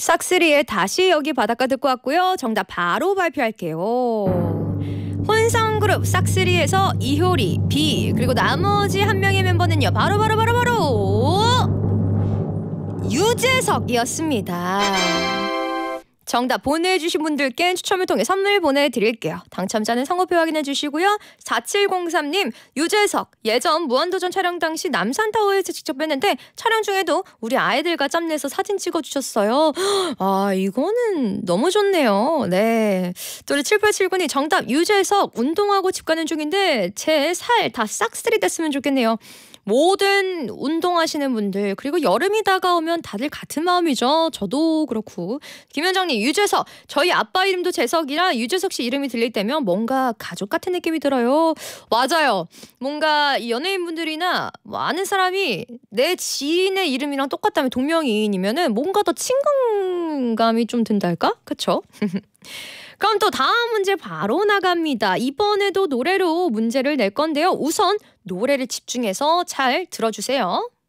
싹쓰리의 다시 여기 바닷가 듣고 왔고요. 정답 바로 발표할게요. 혼성그룹 싹쓰리에서 이효리, 비 그리고 나머지 한 명의 멤버는요. 바로 유재석이었습니다. 정답 보내주신 분들께 추첨을 통해 선물 보내드릴게요. 당첨자는 선고표 확인해 주시고요. 4703님 유재석 예전 무한도전 촬영 당시 남산타워에서 직접 뵀는데 촬영 중에도 우리 아이들과 짬내서 사진 찍어주셨어요. 아 이거는 너무 좋네요. 네. 또 7879님 정답 유재석 운동하고 집 가는 중인데 제 살 다 싹쓸이 됐으면 좋겠네요. 모든 운동하시는 분들 그리고 여름이 다가오면 다들 같은 마음이죠. 저도 그렇고. 김현정님 유재석 저희 아빠 이름도 재석이라 유재석 씨 이름이 들릴 때면 뭔가 가족 같은 느낌이 들어요. 맞아요. 뭔가 연예인분들이나 뭐 아는 사람이 내 지인의 이름이랑 똑같다면 동명이인이면은 뭔가 더 친근감이 좀 든달까? 그쵸? 그럼 또 다음 문제 바로 나갑니다. 이번에도 노래로 문제를 낼 건데요. 우선 노래를 집중해서 잘 들어주세요.